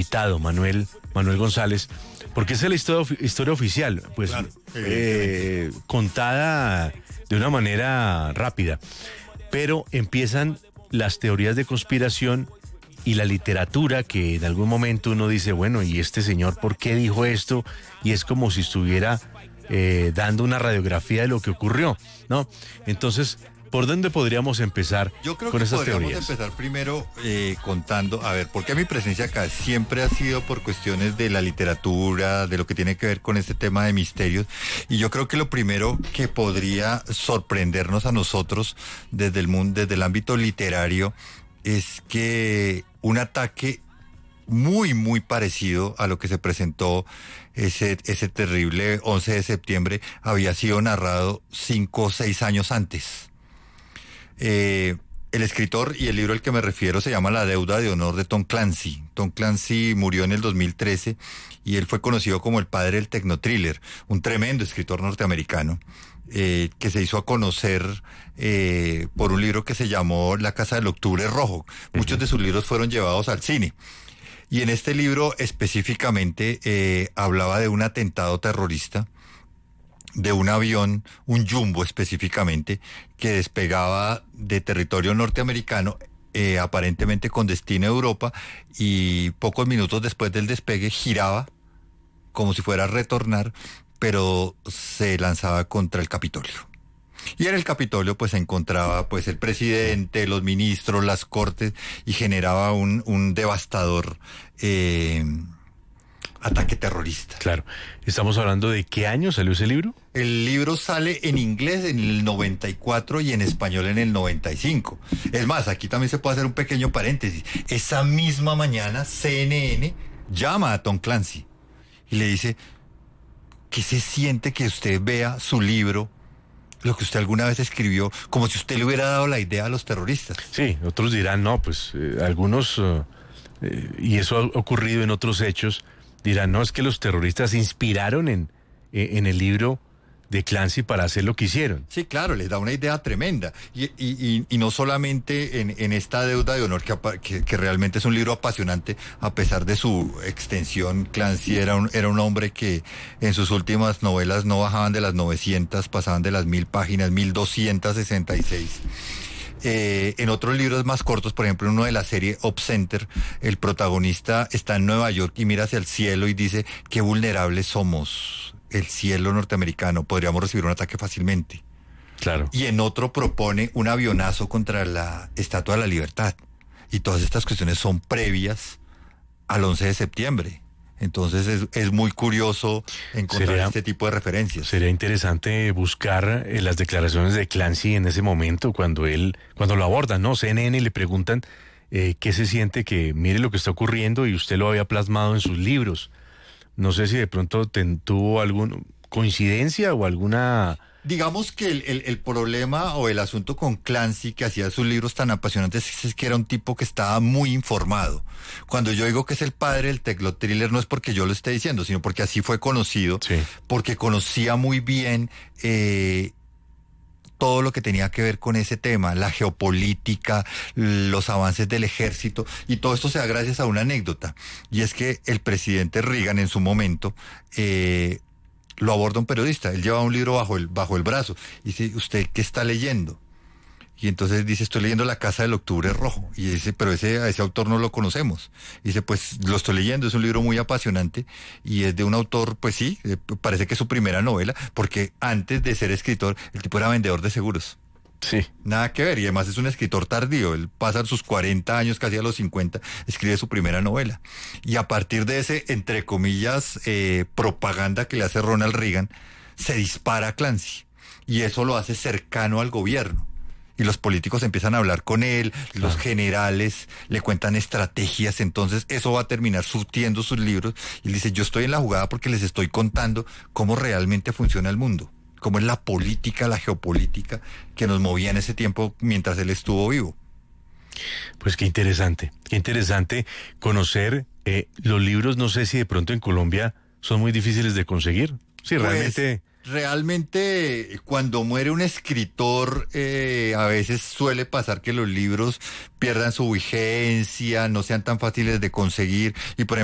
invitado, Manuel González, porque esa es la historia oficial, pues Claro, contada de una manera rápida, pero empiezan las teorías de conspiración y la literatura, que en algún momento uno dice, bueno, ¿y este señor por qué dijo esto? Y es como si estuviera dando una radiografía de lo que ocurrió, ¿no? Entonces, ¿por dónde podríamos empezar Yo creo con que esas podríamos teorías? empezar primero contando, a ver, porque mi presencia acá siempre ha sido por cuestiones de la literatura, de lo que tiene que ver con este tema de misterios, y yo creo que lo primero que podría sorprendernos a nosotros desde el mundo, desde el ámbito literario, es que un ataque muy, muy parecido a lo que se presentó ese terrible 11 de septiembre había sido narrado 5 o 6 años antes. El escritor y el libro al que me refiero se llama La deuda de honor de Tom Clancy. Tom Clancy murió en el 2013 y él fue conocido como el padre del tecnotriller, un tremendo escritor norteamericano que se hizo a conocer por un libro que se llamó La Casa del Octubre Rojo. Muchos de sus libros fueron llevados al cine. Y en este libro específicamente hablaba de un atentado terrorista, de un avión, un Jumbo específicamente, que despegaba de territorio norteamericano, aparentemente con destino a Europa, y pocos minutos después del despegue giraba como si fuera a retornar, pero se lanzaba contra el Capitolio. Y en el Capitolio pues se encontraba pues el presidente, los ministros, las cortes, y generaba un devastador ataque terrorista. Claro. ¿Estamos hablando de qué año salió ese libro? El libro sale en inglés en el 94 y en español en el 95. Es más, aquí también se puede hacer un pequeño paréntesis. Esa misma mañana CNN llama a Tom Clancy y le dice: ¿qué se siente que usted vea su libro, lo que usted alguna vez escribió, como si usted le hubiera dado la idea a los terroristas? Sí, otros dirán, no, pues algunos, y eso ha ocurrido en otros hechos, dirán, no, es que los terroristas se inspiraron en el libro de Clancy para hacer lo que hicieron. Sí, claro, les da una idea tremenda. Y no solamente en esta deuda de honor, que realmente es un libro apasionante, a pesar de su extensión. Clancy era un hombre que en sus últimas novelas no bajaban de las 900, pasaban de las 1000 páginas, 1266. En otros libros más cortos, por ejemplo, en uno de la serie Op Center, el protagonista está en Nueva York y mira hacia el cielo y dice: qué vulnerables somos, el cielo norteamericano, podríamos recibir un ataque fácilmente. Claro. Y en otro propone un avionazo contra la Estatua de la Libertad. Y todas estas cuestiones son previas al 11 de septiembre. Entonces es muy curioso encontrar este tipo de referencias. Sería interesante buscar las declaraciones de Clancy en ese momento, cuando lo abordan, ¿no? CNN le preguntan qué se siente, que mire lo que está ocurriendo, y usted lo había plasmado en sus libros. No sé si de pronto tuvo alguna coincidencia o alguna... Digamos que el problema o el asunto con Clancy, que hacía sus libros tan apasionantes, es que era un tipo que estaba muy informado. Cuando yo digo que es el padre del tecnotriller, no es porque yo lo esté diciendo, sino porque así fue conocido, Sí. porque conocía muy bien todo lo que tenía que ver con ese tema, la geopolítica, los avances del ejército, y todo esto se da gracias a una anécdota, y es que el presidente Reagan en su momento lo aborda un periodista. Él lleva un libro bajo el brazo y dice: ¿usted qué está leyendo? Y entonces dice: estoy leyendo La Casa del Octubre Rojo. Y dice: pero a ese autor no lo conocemos. Y dice: pues lo estoy leyendo, es un libro muy apasionante y es de un autor, pues sí, parece que es su primera novela, porque antes de ser escritor el tipo era vendedor de seguros. Sí. Nada que ver, y además es un escritor tardío. Él pasa sus 40 años, casi a los 50, escribe su primera novela. Y a partir de ese, entre comillas, propaganda que le hace Ronald Reagan, se dispara a Clancy. Y eso lo hace cercano al gobierno. Y los políticos empiezan a hablar con él, Claro. Los generales le cuentan estrategias, entonces eso va a terminar surtiendo sus libros. Y él dice: yo estoy en la jugada porque les estoy contando cómo realmente funciona el mundo, cómo es la política, la geopolítica que nos movía en ese tiempo mientras él estuvo vivo. Pues qué interesante conocer los libros. No sé si de pronto en Colombia son muy difíciles de conseguir. Sí, realmente... Realmente, cuando muere un escritor, a veces suele pasar que los libros pierdan su vigencia, no sean tan fáciles de conseguir. Y por